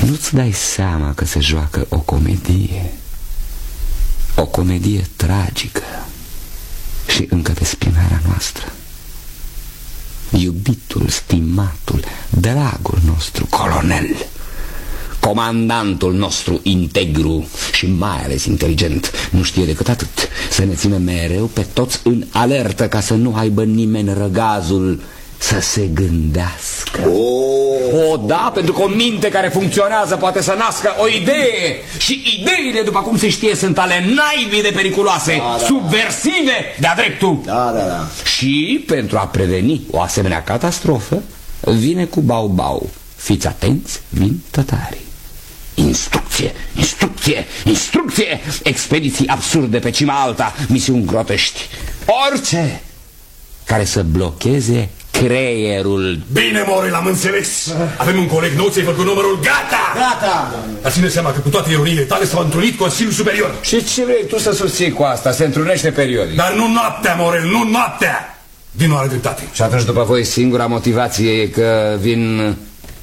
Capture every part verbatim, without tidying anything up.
Nu-ți dai seama că se joacă o comedie, o comedie tragică și încă pe spinarea noastră. Iubitul, stimatul, dragul nostru colonel, comandantul nostru integru și mai ales inteligent, nu știe decât atât: să ne țină mereu pe toți în alertă, ca să nu aibă nimeni răgazul să se gândească. Oh. O, da, pentru că o minte care funcționează poate să nască o idee. Și ideile, după cum se știe, sunt ale naibii de periculoase, da, da, subversive de-a dreptul. Da, da, da. Și pentru a preveni o asemenea catastrofă, vine cu bau-bau. Fiți atenți, vin tătarii. Instrucție, instrucție, instrucție. Expediții absurde pe cima alta, misiuni grotești, orice care să blocheze creierul. Bine, Morel, am înțeles. Avem un coleg nou, ți-ai făcut numărul. Gata! Gata! Dar ține seama că cu toate ironiile tale s-au întrunit Consiliul Superior. Și ce vrei tu să susții cu asta? Se întrunește periodic. Dar nu noaptea, Morel, nu noaptea. Dinu are dreptate. Și atunci, după voi, singura motivație e că vin...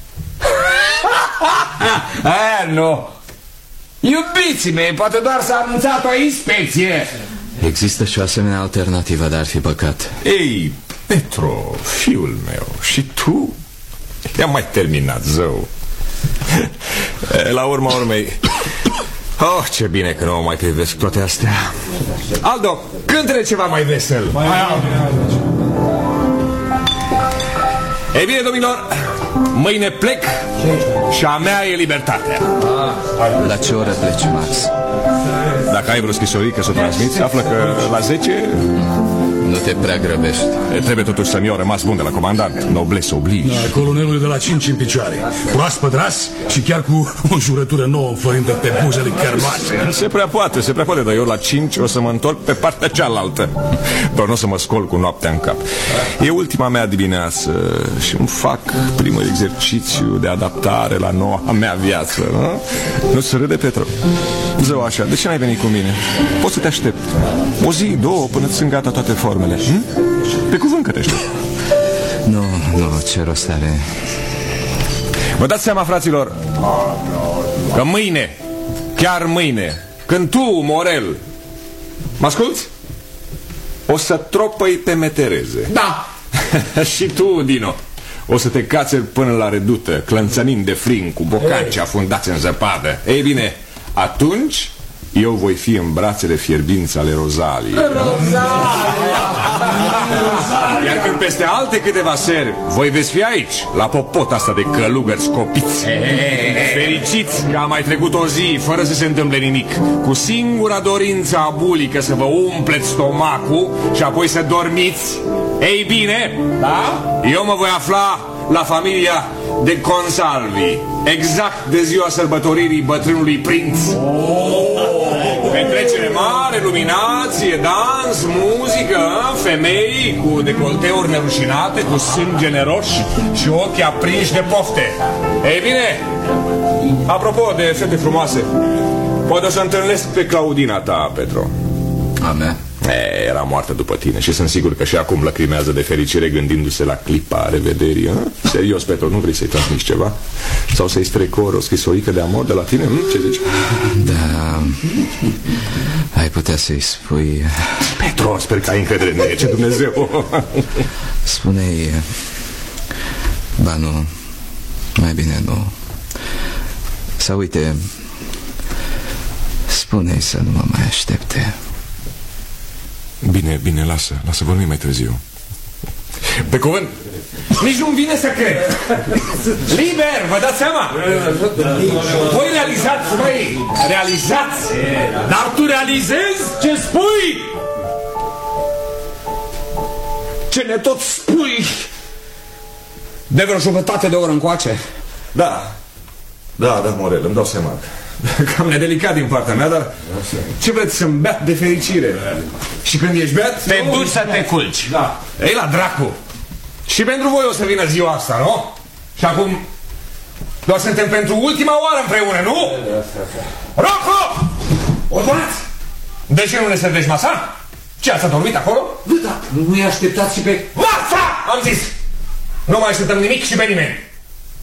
Aia nu. Iubiții mei, poate doar s-a anunțat o inspecție. Există și o asemenea alternativă, dar ar fi păcat. Ei, Petro, fiul meu, și tu? I-am mai terminat, zău. La urma urmei, oh, ce bine că nu mă mai privesc toate astea. Aldo, cântă-ne ceva mai vesel. Mai Ei bine, domnilor, mâine plec și a mea e libertatea. Ah, la ce oră pleci, Max? Dacă ai vreo scrisorică să o transmiți, află că la zece... Nu te prea grăbești. Trebuie totuși să-mi iau rămas bun de la comandant. Noblesse oblige. Da, colonelul de la cinci în picioare, proaspăt ras și chiar cu o jurătură nouă înflorită pe buzele cărnoase. Se prea poate, se prea poate, dar eu la cinci o să mă întorc pe partea cealaltă. Doar nu o să mă scol cu noaptea în cap. E ultima mea dimineață și îmi fac primul exercițiu de adaptare la noua mea viață. Nu, nu se râde, Petru? Zău așa, de ce n-ai venit cu mine? Poți să te aștept o zi, două, până ți sunt gata toate formele. Hm? Pe cuvânt că te aștept. Nu, nu, ce rost are. Vă dați seama, fraților, că mâine, chiar mâine, când tu, Morel, mă asculți? O să tropăi pe metereze. Da. Și tu, Dino, o să te cațeri până la redută, clănțănind de frig, cu bocanci afundați în zăpadă. Ei bine, atunci eu voi fi în brațele fierbinți ale Rozaliei. Iar când peste alte câteva seri voi veți fi aici, la popota asta de călugări scopiți, fericiți că a mai trecut o zi fără să se întâmple nimic, cu singura dorință abulică să vă umpleți stomacul și apoi să dormiți. Ei bine, da? Eu mă voi afla la familia de Consalvi, exact de ziua sărbătoririi bătrânului prinț. Petrecere mare, luminație, dans, muzică, femei cu decolteuri nerușinate, cu sâni generoși și ochi aprinși de pofte. Ei bine, apropo de fete frumoase, poate o să întâlnesc pe Claudina ta, Petro. A mea? E, era moartă după tine și sunt sigur că și acum lăcrimează de fericire gândindu-se la clipa revederii. A? Serios, Petro, nu vrei să-i transmiți ceva? Sau să-i strecori o scrisorică de amor de la tine? Hm? Ce zici? Da, ai putea să-i spui... Petro, sper că ai încredere în mine, ce Dumnezeu. Spune-i... Ba nu, mai bine nu. Sau uite, spune-i să nu mă mai aștepte. Bine, bine, lasă, lasă, vorbim mai târziu. Pe cuvânt, nici nu-mi vine să cred. Liber, vă dați seama? Voi realizați, voi realizați. Dar tu realizezi ce spui? Ce ne tot spui de vreo jumătate de oră încoace? Da, da, da, Morel, îmi dau seama. Cam nedelicat din partea mea, dar ce vreți, să-mi beat de fericire? Și când ești beat... Te duci să te culci. Da. Ei, la dracu. Și pentru voi o să vină ziua asta, nu? Și acum doar suntem pentru ultima oară împreună, nu? Rocco! Ordonați! De ce nu ne servești masa? Ce, ați adormit acolo? Da, nu i-a așteptat și pe... Masa! Am zis! Nu mai așteptăm nimic și pe nimeni.